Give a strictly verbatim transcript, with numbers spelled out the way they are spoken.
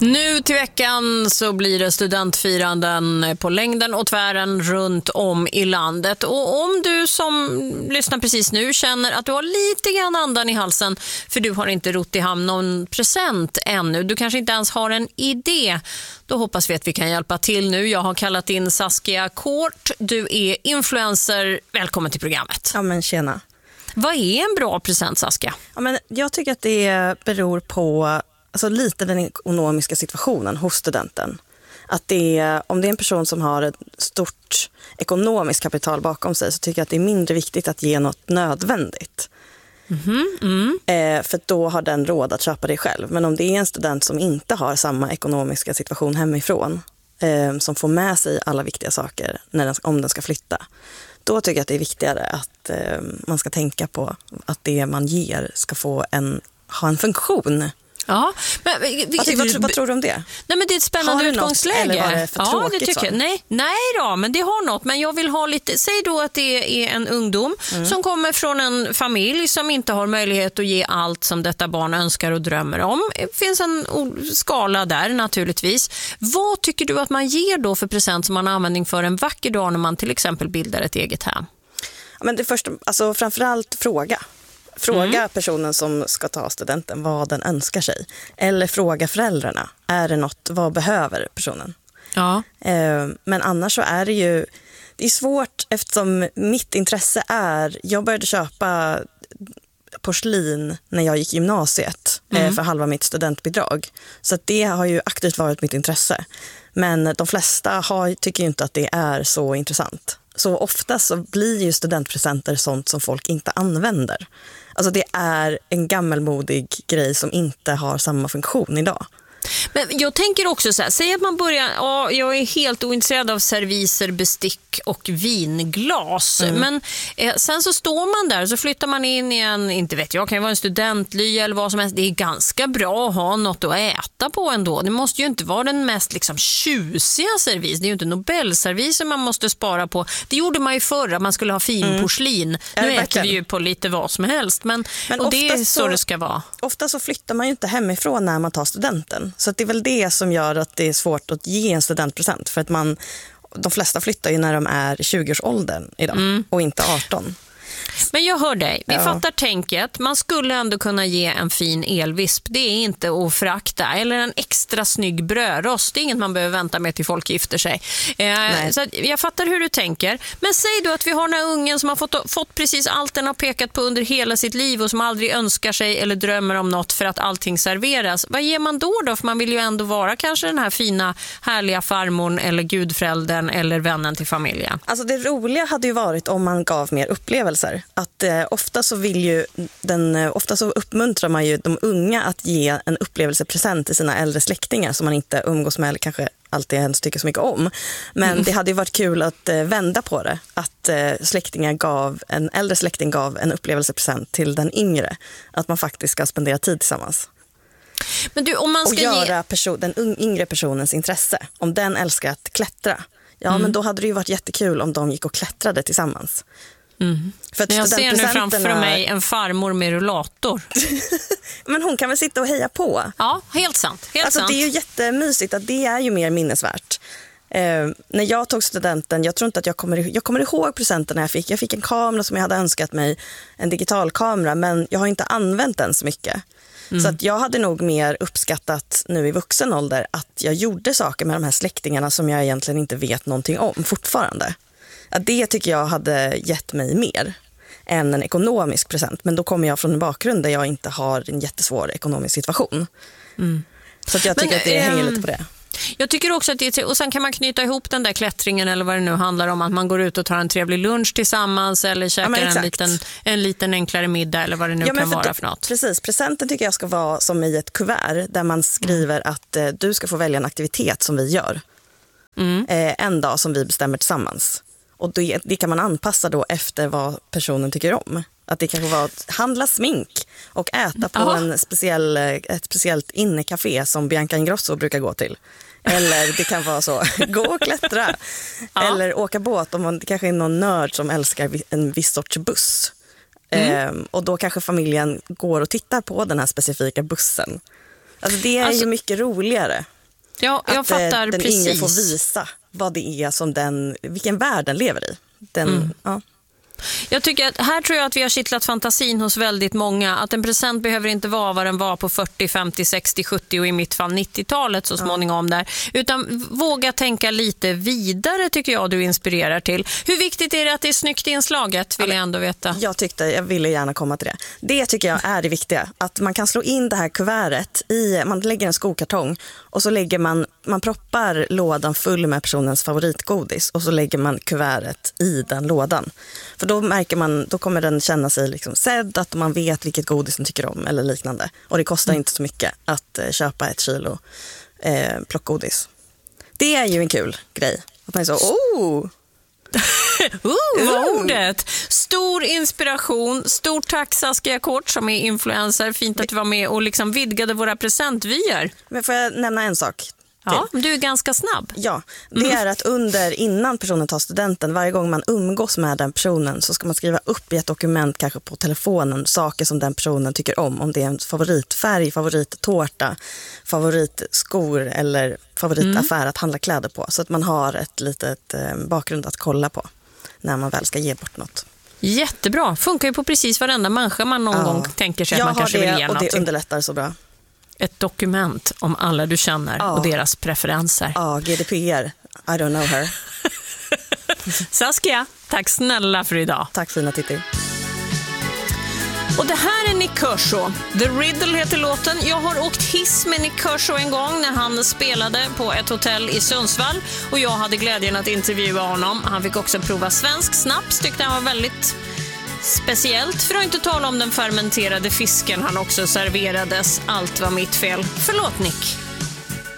Nu till veckan så blir det studentfiranden på längden och tvären runt om i landet. Och om du som lyssnar precis nu känner att du har lite grann andan i halsen för du har inte rott i hamn någon present ännu, du kanske inte ens har en idé, då hoppas vi att vi kan hjälpa till nu. Jag har kallat in Saskia Kort. Du är influencer. Välkommen till programmet. Ja, men tjena. Vad är en bra present, Saskia? Ja, men jag tycker att det beror på alltså, lite den ekonomiska situationen hos studenten. Att det är, om det är en person som har ett stort ekonomiskt kapital bakom sig så tycker jag att det är mindre viktigt att ge något nödvändigt. Mm-hmm. Mm. Eh, för då har den råd att köpa det själv. Men om det är en student som inte har samma ekonomiska situation hemifrån, eh, som får med sig alla viktiga saker när den, om den ska flytta, då tycker jag att det är viktigare att eh, man ska tänka på att det man ger ska få en, ha en funktion. Ja, men vi, vad, vi, vad, vad tror du om det? Nej, men det är ett spännande utgångsläge. Eller var det för ja, tråkigt det tycker så? jag. Nej, nej då, men det har något. Men jag vill ha lite, säg då att det är en ungdom mm. som kommer från en familj som inte har möjlighet att ge allt som detta barn önskar och drömmer om. Det finns en skala där naturligtvis. Vad tycker du att man ger då för present som man har användning för en vacker dag när man till exempel bildar ett eget hem? Ja, men det första, alltså framförallt fråga. Fråga mm. personen som ska ta studenten vad den önskar sig. Eller fråga föräldrarna. Är det något, vad behöver personen? Ja. Eh, men annars så är det ju, det är svårt eftersom mitt intresse är, jag började köpa porslin när jag gick gymnasiet mm. eh, för halva mitt studentbidrag. Så att det har ju aktivt varit mitt intresse. Men de flesta har, tycker ju inte att det är så intressant. Så ofta så blir ju studentpresenter sånt som folk inte använder. Alltså det är en gammelmodig grej som inte har samma funktion idag. Men jag tänker också så här, säg att man börjar, ja, jag är helt ointresserad av serviser, bestick och vinglas. Mm. Men eh, sen så står man där så flyttar man in i en, inte vet jag, kan ju vara en studently eller vad som helst. Det är ganska bra att ha något att äta på ändå. Det måste ju inte vara den mest liksom tjusiga servis. Det är ju inte Nobelserviser man måste spara på. Det gjorde man ju förr, att man skulle ha fin mm. porslin. Nu äter verkligen. Vi ju på lite vad som helst. Men, men och det är så, så det ska vara. Ofta så flyttar man ju inte hemifrån när man tar studenten. Så att det är väl det som gör att det är svårt att ge en studentpresent. För att man, de flesta flyttar ju när de är tjugo-årsåldern idag mm. och inte arton. Men jag hör dig, vi ja. fattar tänket. Man skulle ändå kunna ge en fin elvisp. Det är inte att förakta. Eller en extra snygg brödrost. Det är inget man behöver vänta med till folk gifter sig. Eh, så jag fattar hur du tänker. Men säg då att vi har den här ungen som har fått, fått precis allt den har pekat på under hela sitt liv och som aldrig önskar sig eller drömmer om något för att allting serveras. Vad ger man då då? För man vill ju ändå vara kanske den här fina, härliga farmorn eller gudföräldern eller vännen till familjen. Alltså det roliga hade ju varit om man gav mer upplevelser. Att eh, ofta så vill ju den, eh, ofta så uppmuntrar man ju de unga att ge en upplevelsepresent till sina äldre släktingar som man inte umgås med eller kanske alltid ens tycker så mycket om. Men mm. det hade ju varit kul att eh, vända på det. Att eh, släktingar gav, en äldre släkting gav en upplevelsepresent till den yngre. Att man faktiskt ska spendera tid tillsammans. Men du, om man ska och göra ge... person, den yngre personens intresse. Om den älskar att klättra. Ja, mm. men då hade det ju varit jättekul om de gick och klättrade tillsammans. Mm. För jag ser nu framför mig en farmor med rullator. Men hon kan väl sitta och heja på. Ja, helt sant, helt alltså, sant. Det är ju jättemysigt att det är ju mer minnesvärt. eh, När jag tog studenten, jag tror inte att jag kommer, jag kommer ihåg presenterna jag fick. Jag fick en kamera som jag hade önskat mig, en digital kamera, men jag har inte använt den så mycket. Mm. Så att jag hade nog mer uppskattat nu i vuxen ålder att jag gjorde saker med de här släktingarna som jag egentligen inte vet någonting om fortfarande. Ja, det tycker jag hade gett mig mer än en ekonomisk present. Men då kommer jag från en bakgrund där jag inte har en jättesvår ekonomisk situation. Mm. Så att jag tycker Men, att det hänger lite på det. Jag tycker också att det är, och sen kan man knyta ihop den där klättringen eller vad det nu handlar om, att man går ut och tar en trevlig lunch tillsammans eller käkar ja, en, liten, en liten enklare middag eller vad det nu ja, kan för vara för något. Precis, presenten tycker jag ska vara som i ett kuvert där man skriver mm. att eh, du ska få välja en aktivitet som vi gör. Mm. Eh, en dag som vi bestämmer tillsammans. Och det, det kan man anpassa då efter vad personen tycker om. Att det kanske var att handla smink och äta på en speciell, ett speciellt innecafé som Bianca Ingrosso brukar gå till. Eller det kan vara så, gå och klättra. Ja. Eller åka båt om man det kanske är någon nörd som älskar en viss sorts buss. Mm. Ehm, och då kanske familjen går och tittar på den här specifika bussen. Alltså det är alltså, ju mycket roligare. Ja, jag att fattar den precis. yngre får visa vad det är som den, vilken värld den lever i. Den, mm. ja. Jag tycker att här tror jag att vi har kittlat fantasin hos väldigt många. Att en present behöver inte vara vad den var på fyrtio, femtio, sextio, sjuttio och i mitt fall nittiotalet så småningom där. Utan våga tänka lite vidare tycker jag du inspirerar till. Hur viktigt är det att det är snyggt inslaget vill jag ändå veta. Jag tyckte, jag ville gärna komma till det. Det tycker jag är det viktiga. Att man kan slå in det här kuvertet i, man lägger en skokartong och så lägger man, man proppar lådan full med personens favoritgodis och så lägger man kuvertet i den lådan. För då märker man, då kommer den känna sig liksom sedd, att man vet vilket godis den tycker om eller liknande. Och det kostar mm. inte så mycket att eh, köpa ett kilo eh, plockgodis. Det är ju en kul grej. Att man är så, oh! uh, vad ordet! Stor inspiration, stort tack Saskia Kort som är influencer. Fint att du var med och liksom vidgade våra presentvyer. Men får jag nämna en sak? Ja, du är ganska snabb. Ja, det är att under, innan personen tar studenten, varje gång man umgås med den personen så ska man skriva upp i ett dokument, kanske på telefonen, saker som den personen tycker om. Om det är en favoritfärg, favorittårta, favoritskor eller favoritaffär mm. att handla kläder på. Så att man har ett litet eh, bakgrund att kolla på när man väl ska ge bort något. Jättebra, funkar ju på precis varenda människa man någon ja. gång tänker sig att jag man kanske vill ge någonting. Jag har det och det underlättar så bra. Ett dokument om alla du känner ja. och deras preferenser. Ja, G D P R. I don't know her. Saskia, tack snälla för idag. Tack fina Titti. Och det här är Nick Kershaw. The Riddle heter låten. Jag har åkt hiss med Nick Kershaw en gång när han spelade på ett hotell i Sundsvall. Och jag hade glädjen att intervjua honom. Han fick också prova svensk snaps. Tyckte han var väldigt speciellt, för att inte tala om den fermenterade fisken han också serverades. Allt var mitt fel. Förlåt Nick.